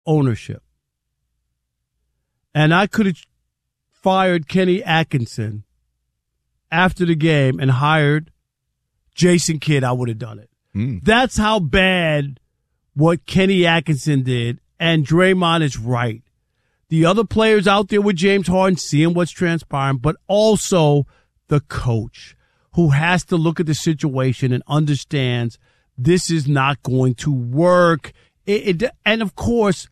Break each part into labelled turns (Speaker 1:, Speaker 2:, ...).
Speaker 1: ownership, and I could have fired Kenny Atkinson after the game and hired Jason Kidd, I would have done it. That's how bad what Kenny Atkinson did, and Draymond is right. The other players out there with James Harden seeing what's transpiring, but also the coach who has to look at the situation and understands this is not going to work. And, of course,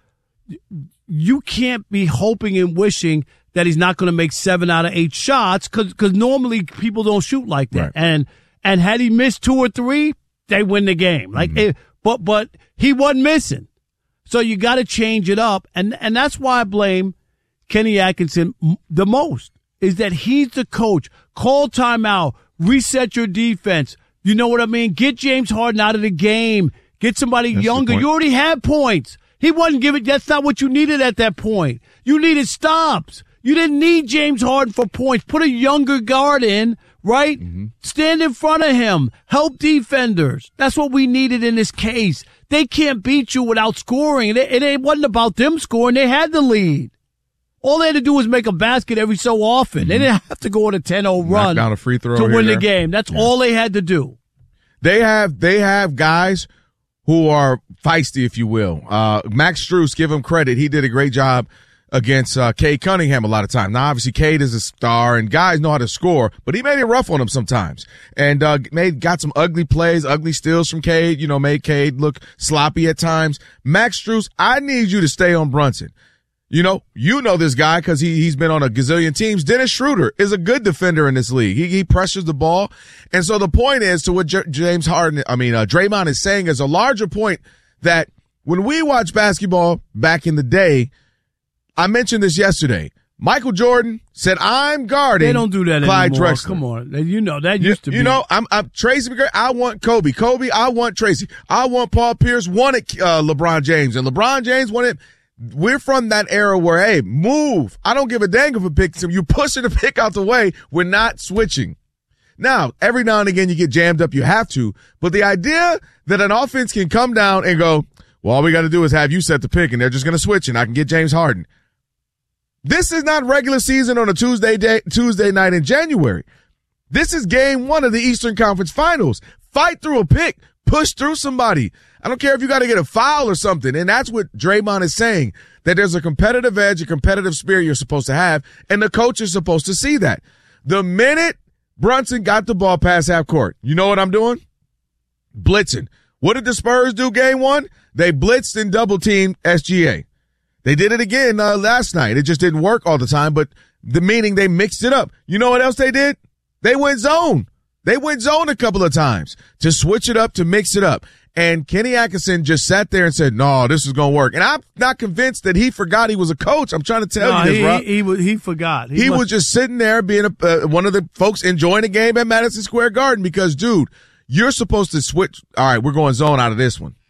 Speaker 1: you can't be hoping and wishing that he's not going to make 7 out of 8 shots because normally people don't shoot like that. Right. And had he missed 2 or 3, they win the game. But he wasn't missing. So you got to change it up. And that's why I blame Kenny Atkinson the most, is that he's the coach. Call timeout. Reset your defense. You know what I mean? Get James Harden out of the game. Get somebody younger. You already had points. He wasn't giving. That's not what you needed at that point. You needed stops. You didn't need James Harden for points. Put a younger guard in, right? Stand in front of him. Help defenders. That's what we needed in this case. They can't beat you without scoring. It wasn't about them scoring. They had the lead. All they had to do was make a basket every so often. They didn't have to go on a 10-0 run
Speaker 2: down a free throw
Speaker 1: to win the game. That's all they had to do.
Speaker 2: They have guys who are feisty, if you will. Max Strus, give him credit. He did a great job against Cade Cunningham a lot of times. Now, obviously, Cade is a star, and guys know how to score, but he made it rough on him sometimes. And got some ugly plays, ugly steals from Cade, made Cade look sloppy at times. Max Strus, I need you to stay on Brunson. You know this guy because he's been on a gazillion teams. Dennis Schroeder is a good defender in this league. He pressures the ball. And so the point is to what Draymond is saying is a larger point that when we watch basketball back in the day, I mentioned this yesterday. Michael Jordan said, I'm guarding
Speaker 1: They don't do that
Speaker 2: Clyde
Speaker 1: anymore.
Speaker 2: Drexler.
Speaker 1: Come on. That used to be.
Speaker 2: I'm Tracy McGrady. I want Kobe. Kobe, I want Tracy. I want Paul Pierce, wanted LeBron James. And LeBron James wanted – we're from that era where, hey, move. I don't give a dang if a pick. You pushing the pick out the way. We're not switching. Now, every now and again you get jammed up. You have to. But the idea that an offense can come down and go, well, all we got to do is have you set the pick and they're just going to switch and I can get James Harden. This is not regular season on a Tuesday night in January. This is game 1 of the Eastern Conference Finals. Fight through a pick. Push through somebody. I don't care if you got to get a foul or something. And that's what Draymond is saying, that there's a competitive edge, a competitive spirit you're supposed to have, and the coach is supposed to see that. The minute Brunson got the ball past half court, you know what I'm doing? Blitzing. What did the Spurs do game 1? They blitzed and double-teamed SGA. They did it again last night. It just didn't work all the time, but meaning they mixed it up. You know what else they did? They went zone. They went zone a couple of times to switch it up, to mix it up. And Kenny Atkinson just sat there and said, no, this is going to work. And I'm not convinced that he forgot he was a coach. I'm trying to tell you this, Rob.
Speaker 1: He forgot.
Speaker 2: He was just sitting there being one of the folks enjoying the game at Madison Square Garden because, dude, you're supposed to switch. All right, we're going zone out of this one.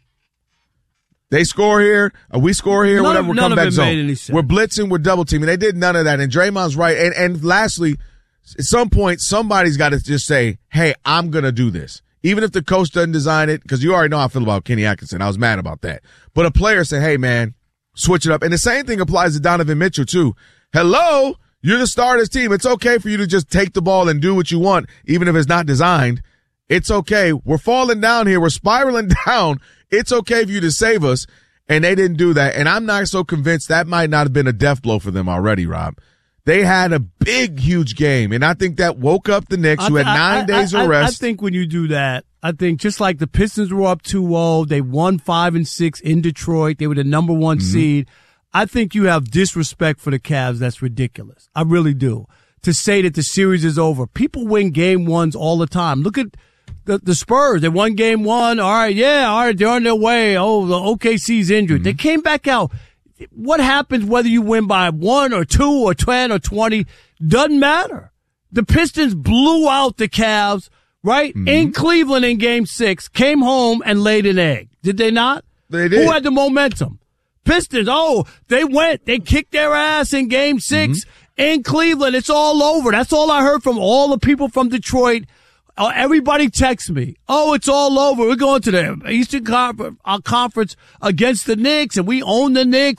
Speaker 2: They score here, we score here, whatever, we'll come back zone. We're blitzing, we're double teaming. They did none of that. And Draymond's right. And lastly, at some point, somebody's got to just say, hey, I'm going to do this. Even if the coach doesn't design it, because you already know how I feel about Kenny Atkinson. I was mad about that. But a player say, hey, man, switch it up. And the same thing applies to Donovan Mitchell, too. Hello, you're the star of this team. It's okay for you to just take the ball and do what you want, even if it's not designed. It's okay. We're falling down here. We're spiraling down. It's okay for you to save us. And they didn't do that. And I'm not so convinced that might not have been a death blow for them already, Rob. They had a big, huge game, and I think that woke up the Knicks, who had 9 days of rest.
Speaker 1: I think when you do that, I think just like the Pistons were up 2-0, they won 5-6 in Detroit. They were the number 1 seed. I think you have disrespect for the Cavs. That's ridiculous. I really do. To say that the series is over. People win game 1s all the time. Look at the Spurs. They won game 1. All right, they're on their way. Oh, the OKC's injured. They came back out. What happens whether you win by 1 or 2 or 10 or 20? Doesn't matter. The Pistons blew out the Cavs, right? In Cleveland in game 6, came home and laid an egg. Did they not?
Speaker 2: They did.
Speaker 1: Who had the momentum? Pistons. Oh, they kicked their ass in game 6 in Cleveland. It's all over. That's all I heard from all the people from Detroit. everybody texts me. Oh, it's all over. We're going to the Eastern Conference against the Knicks, and we own the Knicks.